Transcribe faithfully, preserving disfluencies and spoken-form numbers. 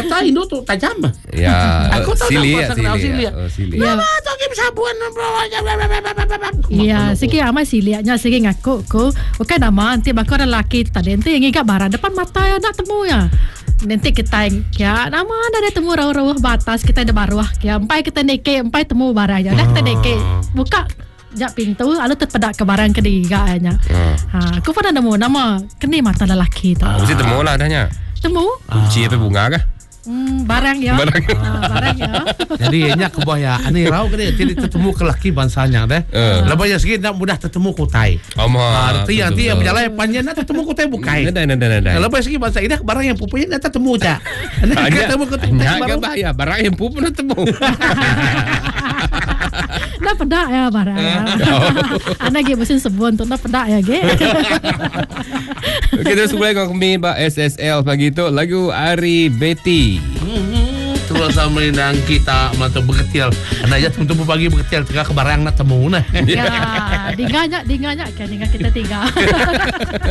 mata Indo tu tajam. Ya. Aku tahu sili nak ya, puasa sili. sili. Ya. Oh, sili. Ya. Mama tu kim sabun. Ya, sige amai siliaknya sige ngaku ku. Bukan nama nanti bakal lelaki tadi nanti yang ingat barang depan mata ya nak temu ya. Nanti kita yang kia nama ada temu rawah-rawah batas kita ada baruah kia empai kita neke empai temu barang ya. Dah kita neke buka jak pintu lalu terpedak ke barang ketiga nya. Ha, aku pernah nemu nama keni mata lelaki tu. Ah, mesti temu lah adanya. Temu? Kunci apa bunga kah? Hmm, barang ya. Barang. Ha, barang ya. Jadi nya kebah ya. Ani rau kene jadi tertemu ke laki bangsanya deh. Uh. Lebih sikit nak mudah tertemu kutai. Ama. Arti nanti yang berjalan panjang nak tertemu kutai bukai. Ada ada ada ada. Lebih sikit bangsa ini barang yang pupunya nak tertemu cak. Nak ketemu kutai baru. Bahaya barang yang pupu nak temu. Nak pedak ya barang. Anak ge mesin sebun tu nak pedak ya ge. Okey, terus mulai kami Pak S S L pagi tu lagu Ari Betty. Terus sama dengan kita mata berketil. Anak aja temu pagi berketil tengah ke barang nak temu nah. Ya, dinganya dinganya kan dengan kita tiga.